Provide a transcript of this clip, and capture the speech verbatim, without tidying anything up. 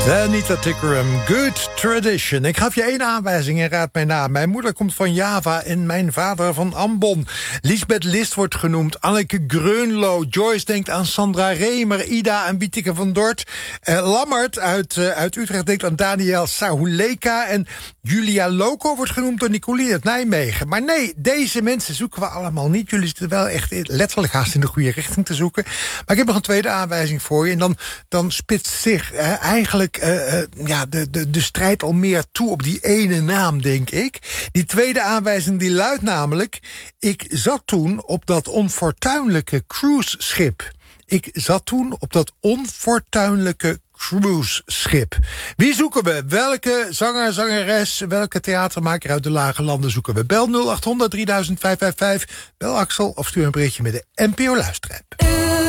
Anita Tickerum, Good Tradition. Ik gaf je één aanwijzing en raad mij na. Mijn moeder komt van Java en mijn vader van Ambon. Lisbeth List wordt genoemd. Anneke Greunlo. Joyce denkt aan Sandra Remer. Ida en Bietike van Dort. Uh, Lammert uit, uh, uit Utrecht denkt aan Daniel Sahuleka. En Julia Loco wordt genoemd door Nicolien uit Nijmegen. Maar nee, deze mensen zoeken we allemaal niet. Jullie zitten wel echt letterlijk haast in de goede richting te zoeken. Maar ik heb nog een tweede aanwijzing voor je. En dan, dan spitst zich uh, eigenlijk Uh, uh, ja, de, de, de strijd al meer toe op die ene naam, denk ik. Die tweede aanwijzing die luidt namelijk: ik zat toen op dat onfortuinlijke cruiseschip. Ik zat toen op dat onfortuinlijke cruiseschip. Wie zoeken we? Welke zanger, zangeres, welke theatermaker uit de lage landen zoeken we? Bel nul acht honderd drieduizend vijfhonderdvijfenvijftig, bel Axel of stuur een berichtje met de N P O Luisterapp.